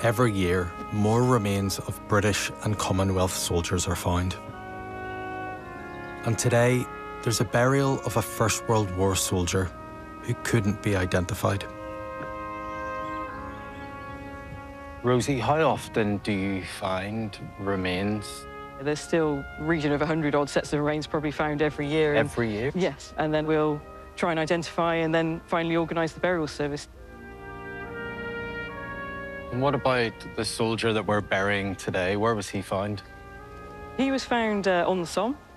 Every year, more remains of British and Commonwealth soldiers are found. And today, there's a burial of a First World War soldier who couldn't be identified. Rosie, how often do you find remains? There's still a region of 100-odd sets of remains probably found every year. Every year? Yes, and then we'll try and identify and then finally organise the burial service. And what about the soldier that we're burying today? Where was he found? He was found on the Somme.